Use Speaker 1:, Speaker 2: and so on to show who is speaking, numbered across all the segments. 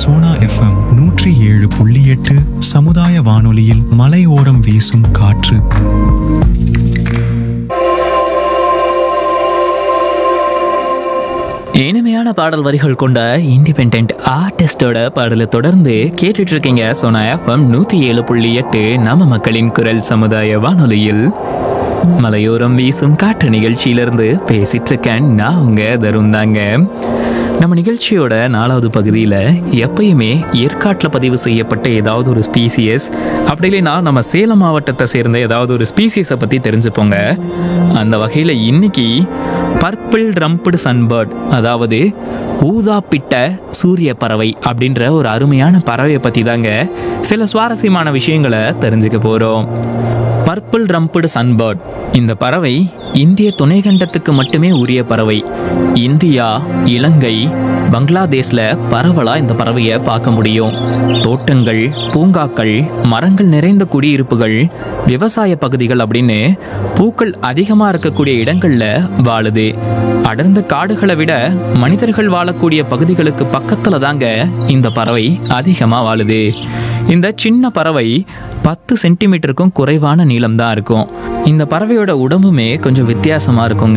Speaker 1: Sona FM 107.8 சமுதாய வானொலியில் மலையோரம் வீசும் காற்று.
Speaker 2: இனிமையான பாடல் வரிகள் கொண்ட இண்டிபெண்ட் ஆர்டிஸ்டோட பாடலை தொடர்ந்து கேட்டுட்டு இருக்கீங்க சோனா எஃப்எம் 107.8 நம்ம மக்களின் குரல் சமுதாய வானொலியில் மலையோரம் வீசும் காற்று நிகழ்ச்சியிலிருந்து பேசிட்டு இருக்கேன். நான் உங்க தருண் தாங்க. நம்ம நிகழ்ச்சியோட 4வது பகுதியில் எப்பயுமே ஏற்காட்டில் பதிவு செய்யப்பட்ட ஏதாவது ஒரு ஸ்பீசியஸ், அப்படி இல்லைன்னா நம்ம சேலம் மாவட்டத்தை சேர்ந்த ஏதாவது ஒரு ஸ்பீசியஸை பற்றி தெரிஞ்சுப்போங்க. அந்த வகையில் இன்னைக்கு பர்பிள் ரம்ப்டு சன்பேர்ட், அதாவது ஊதாப்பிட்ட சூரிய பறவை அப்படின்ற ஒரு அருமையான பறவையை பற்றி தாங்க சில சுவாரஸ்யமான விஷயங்களை தெரிஞ்சுக்க போகிறோம். பர்பிள் ரம்ப்டு சன்பேர்ட் இந்த பறவை இந்திய துணைக்கண்டத்துக்கு மட்டுமே உரிய பறவை. இந்தியா, இலங்கை, பங்களாதேஷ்ல பரவலா இந்த பறவையை பார்க்க முடியும். தோட்டங்கள், பூங்காக்கள், மரங்கள் நிறைந்த குடியிருப்புகள், விவசாய பகுதிகள் அப்படின்னு பூக்கள் அதிகமா இருக்கக்கூடிய இடங்கள்ல வாழுது. அடர்ந்த காடுகளை விட மனிதர்கள் வாழக்கூடிய பகுதிகளுக்கு பக்கத்துல தாங்க இந்த பறவை அதிகமா வாழுது. இந்த சின்ன பறவை 10 சென்டிமீட்டருக்கும் குறைவான நீளம் தான் இருக்கும். இந்த பறவையோட உடம்புமே கொஞ்சம் வித்தியாசமா இருக்குங்க.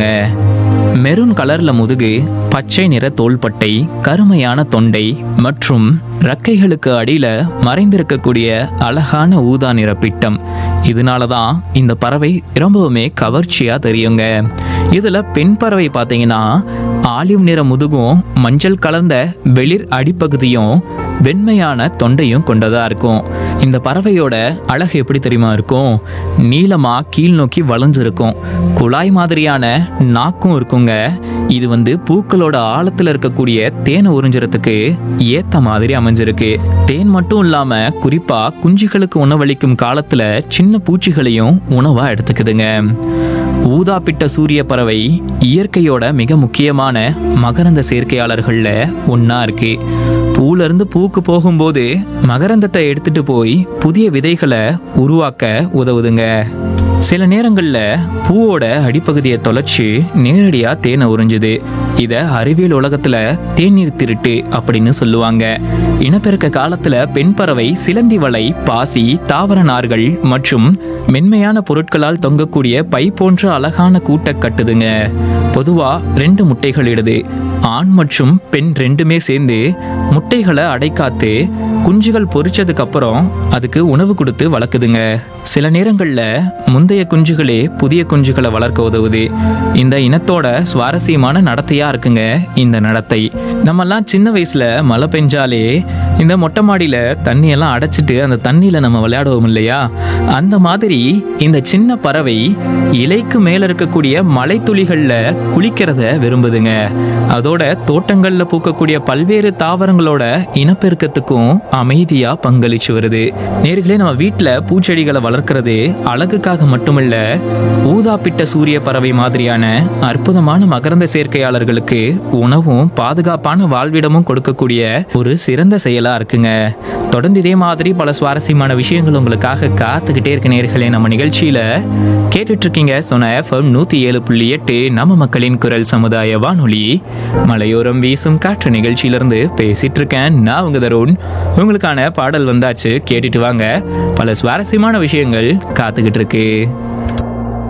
Speaker 2: மெரூன் கலர்ல முதுகு, பச்சை நிற தோள்பட்டை, கருமையான தொண்டை மற்றும் ரெக்கைகளுக்கு அடியில மறைந்திருக்கக்கூடிய அழகான ஊதா நிற பிட்டம். இதனாலதான் இந்த பறவை ரொம்பவுமே கவர்ச்சியா தெரியுங்க. இதுல பெண் பறவை பார்த்தீங்கன்னா ஆலிவ் நிற முதுகும், மஞ்சள் கலந்த வெளிர் அடிப்பகுதியும், வெண்மையான தொண்டையும் கொண்டதா இருக்கும். இந்த பறவையோட அழகு எப்படி தெரியுமா இருக்கும்? நீளமா கீழ் நோக்கி வளைஞ்சிருக்கும். குழாய் மாதிரியான நாக்கும் இருக்குங்க. இது பூக்களோட ஆழத்துல இருக்கக்கூடிய தேனை உறிஞ்சுறதுக்கு ஏத்த மாதிரி அமைஞ்சிருக்கு. தேன் மட்டும் இல்லாம குறிப்பா குஞ்சுகளுக்கு உணவளிக்கும் காலத்துல சின்ன பூச்சிகளையும் உணவா எடுத்துக்குதுங்க. ஊதாப்பிட்ட சூரிய பறவை இயற்கையோட மிக முக்கியமான மகரந்த சேர்க்கையாளர்கள்ல ஒன்னா இருக்கு. பூல இருந்து பூக்கு போகும்போது மகரந்தத்தை எடுத்துட்டு போய் புதிய விதைகளை உருவாக்க உதவுதுங்க. சில நேரங்கள்ல பூவோட அடிப்பகுதியை தொலைச்சு நேரடியா தேனை உறிஞ்சுது. இத அறிவியல் உலகத்துல தேநீர் திருட்டு அப்படின்னு சொல்லுவாங்க. இனப்பெருக்க காலத்துல பெண் பறவை சிலந்தி வலை, பாசி, தாவர நார்கள் மற்றும் மென்மையான பொருட்களால் தொங்கக்கூடிய பை போன்ற அழகான கூட்டை கட்டுதுங்க. பொதுவா 2 முட்டைகள் இடுது. ஆண் மற்றும் பெண் ரெண்டுமே சேர்ந்து முட்டைகளை அடைக்காத்து குஞ்சுகள் பொரிச்சதுக்கு அப்புறம் அதுக்கு உணவு கொடுத்து வளர்க்குதுங்க. சில நேரங்கள்ல முந்தைய குஞ்சுகளே புதிய குஞ்சுகளை வளர்க்க உதவுது. இந்த இனத்தோட சுவாரஸ்யமான நடத்தையா இருக்குங்க இந்த நடத்தை. நம்மெல்லாம் சின்ன வயசுல மழை பெஞ்சாலே இந்த மொட்டை மாடியில தண்ணியெல்லாம் அடைச்சிட்டு அந்த தண்ணியில நம்ம விளையாடுவோம் இல்லையா? அந்த மாதிரி இந்த சின்ன பறவை இலைக்கு மேல இருக்கக்கூடிய மலை துளிகள்ல குளிக்கிறத விரும்புதுங்க. அதோட தோட்டங்கள்ல பூக்கக்கூடிய பல்வேறு தாவரங்களோட இனப்பெருக்கத்துக்கும் அமைதியா பங்களிச்சு வருது. நேர்களே, நம்ம வீட்டுல பூச்செடிகளை வளர்க்கிறது அழகுக்காக மட்டுமல்ல, ஊதாப்பிட்ட சூரிய பறவை மாதிரியான அற்புதமான மகரந்த சேர்க்கையாளர்களுக்கு உணவும் பாதுகாப்பான வாழ்விடமும் கொடுக்கக்கூடிய ஒரு சிறந்த செயலா இருக்குங்க. தொடர்ந்து இதே மாதிரி பல சுவாரஸ்யமான விஷயங்கள் உங்களுக்காக காத்துக்கிட்டே இருக்க நேர்களே. நம்ம நிகழ்ச்சியில கேட்டுட்டு இருக்கீங்க சோனா எஃப்எம் 107.8 நம்ம மக்களின் குரல் சமுதாய வானொலி மலையோரம் வீசும் காற்று நிகழ்ச்சியிலிருந்து பேசிட்டு இருக்கேன். நான் உங்க தருண். உங்களுக்கான பாடல் வந்தாச்சு, கேட்டுட்டு வாங்க. பல சுவாரஸ்யமான விஷயங்கள் காத்துக்கிட்டு இருக்கு.